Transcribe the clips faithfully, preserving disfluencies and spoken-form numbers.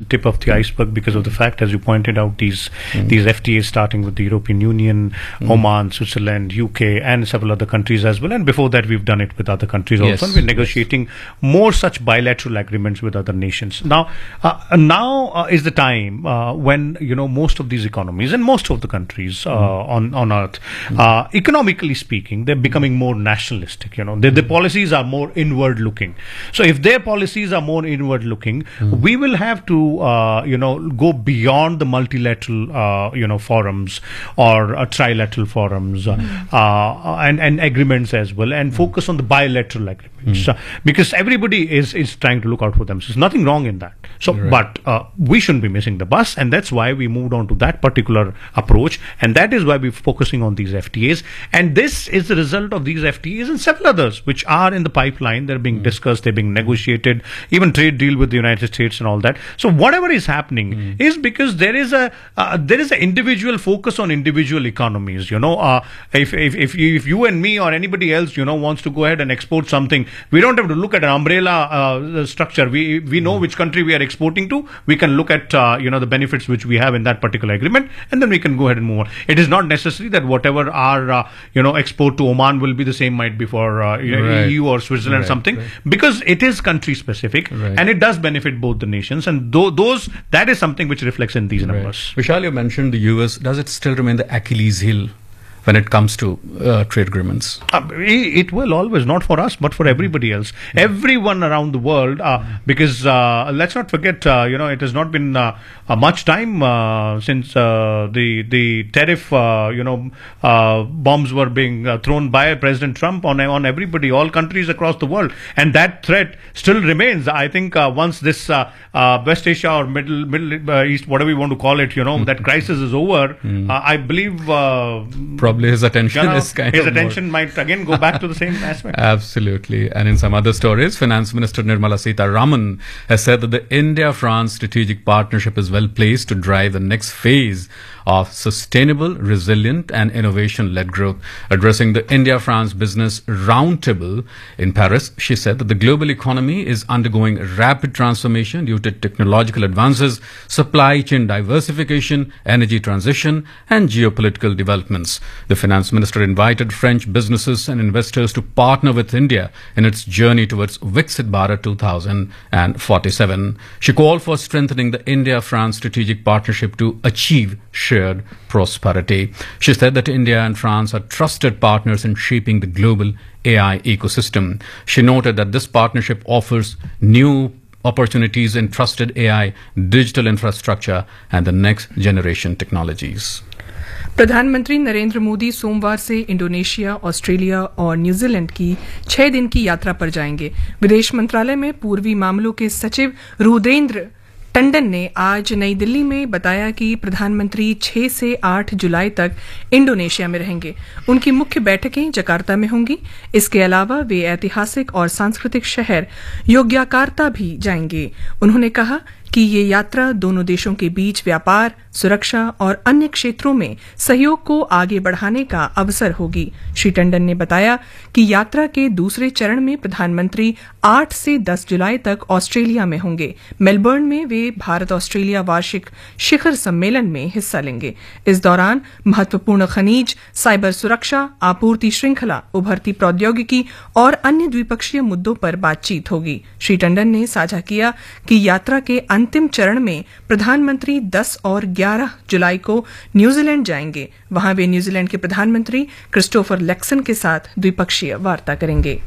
tip of the iceberg because of the fact, as you pointed out, these mm. these F T As starting with the European Union, mm. Oman, Switzerland, U K, and several other countries as well. And before that, we've done it with other countries yes. also. And we're negotiating yes. more such bilateral agreements with other nations. Now, uh, now uh, is the time uh, when you know most of these economies and most of the countries uh, mm. on on earth, mm. uh, economically speaking, they're becoming more nationalistic. You know, the, the policies are more inward looking. So if their policies are more inward looking, mm. we will have to, uh, you know, go beyond the multilateral, uh, you know, forums or uh, trilateral forums mm. uh, and, and agreements as well, and mm. focus on the bilateral agreements mm. uh, because everybody is, is trying to look out for themselves. Nothing wrong in that. So, right. but uh, we shouldn't be missing the bus, and that's why we moved on to that particular approach, and that is why we're focusing on these F T As. And this is the result of these F T As and several others which are in the pipeline. They're being mm. discussed, they're being negotiated, even trade deal with the United States and all that. So whatever is happening mm. is because there is a uh, there is an individual focus on individual economies. You know, uh, if if if you, if you and me or anybody else, you know, wants to go ahead and export something, we don't have to look at an umbrella uh, structure. We we know mm. which country we are exporting to. We can look at uh, you know the benefits which we have in that particular agreement, and then we can go ahead and move on. It is not necessary that whatever our uh, you know export to Oman will be the same might be for uh, right. E U or Switzerland right. or something, right. because it is country specific right. and it does benefit both the nations, and th- those that is something which reflects in these right. numbers. Vishal, you mentioned the U S. Does it still remain the Achilles heel when it comes to uh, trade agreements? Uh, it will always, not for us, but for everybody else. Yeah. Everyone around the world, uh, because uh, let's not forget, uh, you know, it has not been uh, uh, much time uh, since uh, the the tariff, uh, you know, uh, bombs were being uh, thrown by President Trump on on everybody, all countries across the world, and that threat still remains. I think uh, once this uh, uh, West Asia or Middle Middle uh, East, whatever you want to call it, you know, mm. that crisis is over. Mm. Uh, I believe. Uh, Probably his attention you know, is kind his of attention more. might again go back to the same aspect. Absolutely. And in some other stories, Finance Minister Nirmala Sitharaman has said that the India-France strategic partnership is well placed to drive the next phase of sustainable, resilient and innovation-led growth. Addressing the India-France Business Roundtable in Paris, she said that the global economy is undergoing rapid transformation due to technological advances, supply chain diversification, energy transition and geopolitical developments. The finance minister invited French businesses and investors to partner with India in its journey towards Viksit Bharat two thousand forty-seven. She called for strengthening the India-France strategic partnership to achieve shared prosperity. She said that India and France are trusted partners in shaping the global A I ecosystem. She noted that this partnership offers new opportunities in trusted A I, digital infrastructure and the next generation technologies. प्रधानमंत्री नरेंद्र मोदी सोमवार से Indonesia, Australia और New Zealand की छह दिन की यात्रा पर जाएंगे। विदेश मंत्रालय में पूर्वी मामलों के सचिव रुद्रेंद्र टंडन ने आज नई दिल्ली में बताया कि प्रधानमंत्री छह से आठ जुलाई तक इंडोनेशिया में रहेंगे। उनकी मुख्य बैठकें जकार्ता में होंगी। इसके अलावा वे ऐतिहासिक और सांस्कृतिक शहर योग्याकार्ता भी जाएंगे। उन्होंने कहा कि ये यात्रा दोनों देशों के बीच व्यापार, सुरक्षा और अन्य क्षेत्रों में सहयोग को आगे बढ़ाने का अवसर होगी। श्री टंडन ने बताया कि यात्रा के दूसरे चरण में प्रधानमंत्री आठ से दस जुलाई तक ऑस्ट्रेलिया में होंगे। मेलबर्न में वे भारत ऑस्ट्रेलिया वार्षिक शिखर सम्मेलन में हिस्सा लेंगे। इस दौरान महत्वपूर्ण खनिज, साइबर सुरक्षा, आपूर्ति श्रृंखला, उभरती प्रौद्योगिकी और अन्य द्विपक्षीय मुद्दों पर बातचीत होगी। श्री टंडन ने साझा किया कि यात्रा के अंतिम चरण में प्रधानमंत्री दस और ग्यारह जुलाई को न्यूजीलैंड जाएंगे। वहां वे न्यूजीलैंड के प्रधानमंत्री क्रिस्टोफर लैक्सन के साथ द्विपक्षीय वार्ता करेंगे।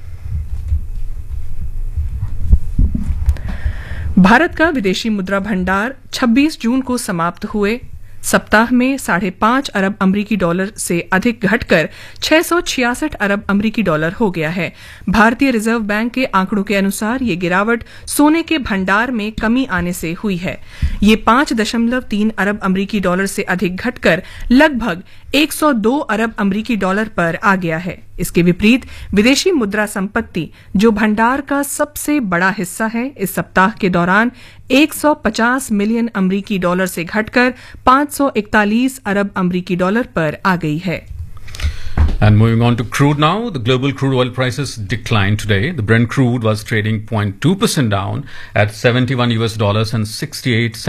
भारत का विदेशी मुद्रा भंडार छब्बीस जून को समाप्त हुए सप्ताह में साढ़े पांच अरब अमरीकी डॉलर से अधिक घटकर छह सौ छियासठ अरब अमरीकी डॉलर हो गया है। भारतीय रिजर्व बैंक के आंकड़ों के अनुसार ये गिरावट सोने के भंडार में कमी आने से हुई है। ये पांच दशमलव तीन अरब अमरीकी डॉलर से अधिक घटकर लगभग एक सौ दो अरब अमरीकी डॉलर पर आ गया है। इसके विपरीत विदेशी मुद्रा संपत्ति, जो भंडार का सबसे बड़ा हिस्सा है, इस सप्ताह के दौरान एक सौ पचास मिलियन अमरीकी डॉलर से घटकर पांच सौ इकतालीस अरब अमरीकी डॉलर पर आ गई है। And moving on to crude now, the global crude oil prices declined today. The Brent crude was trading zero point two percent down at seventy-one U S dollars and sixty-eight cents.